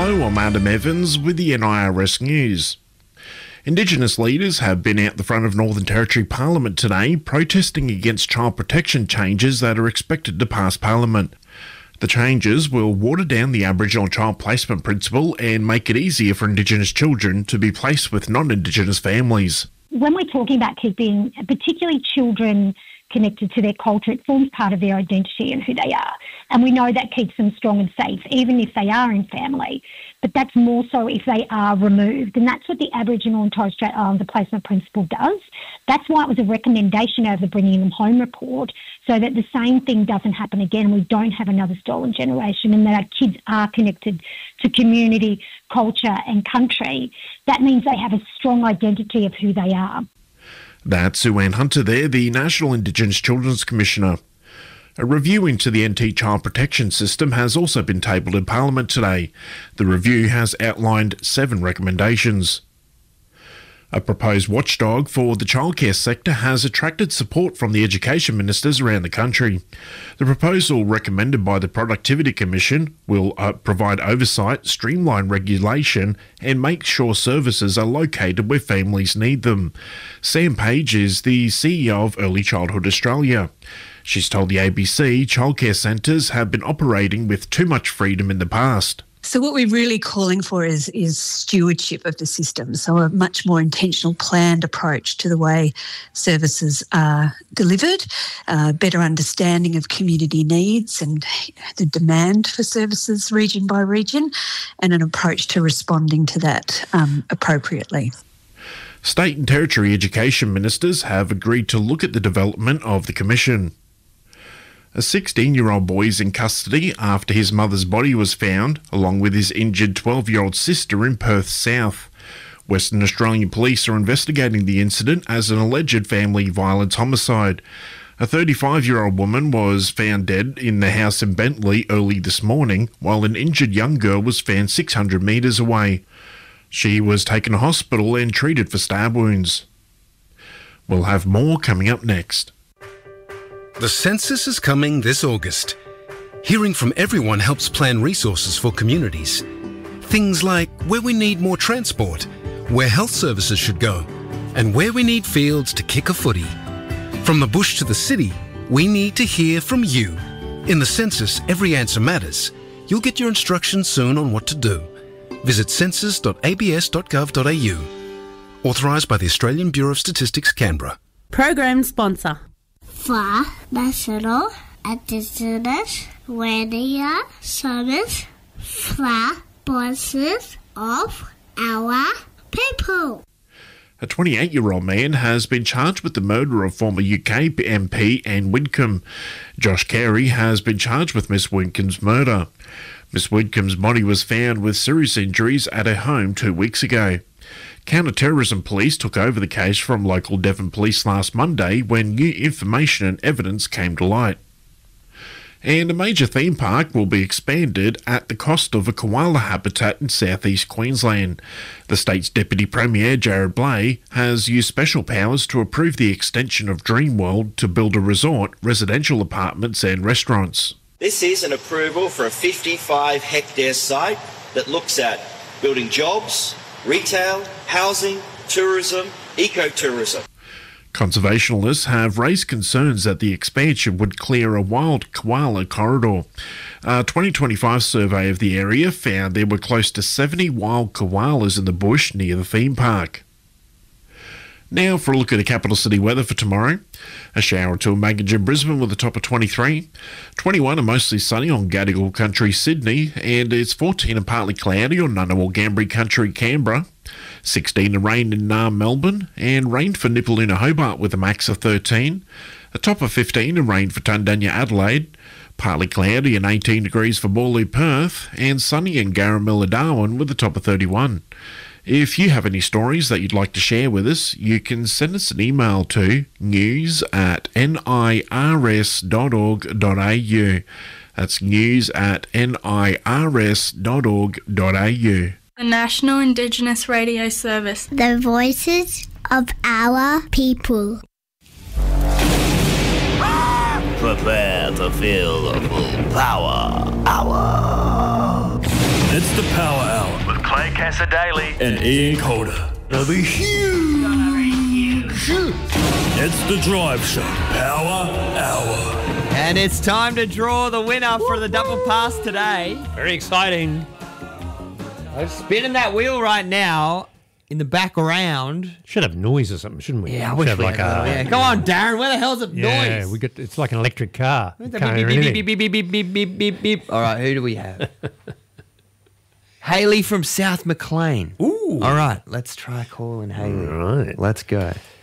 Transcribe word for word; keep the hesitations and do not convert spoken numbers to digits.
Hello, I'm Adam Evans with the N I R S News. Indigenous leaders have been out the front of Northern Territory Parliament today protesting against child protection changes that are expected to pass Parliament. The changes will water down the Aboriginal child placement principle and make it easier for Indigenous children to be placed with non-Indigenous families. When we're talking about keeping particularly children connected to their culture, it forms part of their identity and who they are. And we know that keeps them strong and safe, even if they are in family. But that's more so if they are removed. And that's what the Aboriginal and Torres Strait Islander Placement Principle does. That's why it was a recommendation over the Bringing Them Home report, so that the same thing doesn't happen again. We don't have another stolen generation, and that our kids are connected to community, culture and country. That means they have a strong identity of who they are. That's Sue-Ann Hunter there, the National Indigenous Children's Commissioner. A review into the N T child protection system has also been tabled in Parliament today. The review has outlined seven recommendations. A proposed watchdog for the childcare sector has attracted support from the education ministers around the country. The proposal, recommended by the Productivity Commission, will uh, provide oversight, streamline regulation and make sure services are located where families need them. Sam Page is the C E O of Early Childhood Australia. She's told the A B C childcare centres have been operating with too much freedom in the past. So what we're really calling for is, is stewardship of the system, so a much more intentional, planned approach to the way services are delivered, uh, better understanding of community needs and the demand for services region by region, and an approach to responding to that um, appropriately. State and Territory education ministers have agreed to look at the development of the Commission. A sixteen-year-old boy is in custody after his mother's body was found, along with his injured twelve-year-old sister in Perth South. Western Australian police are investigating the incident as an alleged family violence homicide. A thirty-five-year-old woman was found dead in the house in Bentley early this morning, while an injured young girl was found six hundred metres away. She was taken to hospital and treated for stab wounds. We'll have more coming up next. The census is coming this August. Hearing from everyone helps plan resources for communities. Things like where we need more transport, where health services should go, and where we need fields to kick a footy. From the bush to the city, we need to hear from you. In the census, every answer matters. You'll get your instructions soon on what to do. Visit census dot a b s dot gov dot a u. Authorised by the Australian Bureau of Statistics, Canberra. Program sponsor. For National Indigenous Radio Service for voices of our people. A twenty-eight-year-old man has been charged with the murder of former U K M P Anne Widdecombe. Josh Carey has been charged with Miss Widdecombe's murder. Miss Widdecombe's body was found with serious injuries at her home two weeks ago. Counter-terrorism police took over the case from local Devon police last Monday when new information and evidence came to light. And a major theme park will be expanded at the cost of a koala habitat in southeast Queensland. The state's Deputy Premier, Jared Blay, has used special powers to approve the extension of Dreamworld to build a resort, residential apartments and restaurants. This is an approval for a fifty-five hectare site that looks at building jobs, retail, housing, tourism, ecotourism. Conservationists have raised concerns that the expansion would clear a wild koala corridor. A twenty twenty-five survey of the area found there were close to seventy wild koalas in the bush near the theme park. Now for a look at the capital city weather for tomorrow. A shower or two in Magnitude, Brisbane with a top of twenty-three. twenty-one and mostly sunny on Gadigal Country, Sydney, and it's fourteen and partly cloudy on Ngunnawal Ngambri Country, Canberra. sixteen and rain in Naarm, Melbourne, and rain for Nipaluna, Hobart with a max of thirteen. A top of fifteen and rain for Tundanya, Adelaide. Partly cloudy and eighteen degrees for Borloo, Perth, and sunny in Garamilla, Darwin with a top of thirty-one. If you have any stories that you'd like to share with us, you can send us an email to news at nirs dot org dot a u. That's news at nirs dot org dot a u. The National Indigenous Radio Service. The voices of our people. Prepare to feel the full power hour. It's the Power Hour Tessa Daly, and Ian Calder. They'll be huge. It's the Drive Show Power Hour. And it's time to draw the winner for the double pass today. Very exciting. I'm spinning that wheel right now in the background. Should have noise or something, shouldn't we? Yeah, I Should wish have we like had a. that. Yeah. Go on, Darren. Where the hell's the Yeah, noise? we got. It's like an electric car. Beep, Can't beep, hear beep, anything. beep, beep, beep, beep, beep, beep, beep. All right, who do we have? Haley from South Maclean. Ooh. All right, let's try calling Haley. All right. Let's go.